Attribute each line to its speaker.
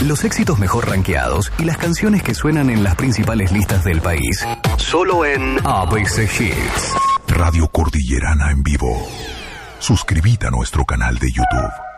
Speaker 1: Los éxitos mejor rankeados y las canciones que suenan en las principales listas del país. Solo en ABC Hits.
Speaker 2: Radio Cordillerana en vivo. Suscríbete a nuestro canal de YouTube.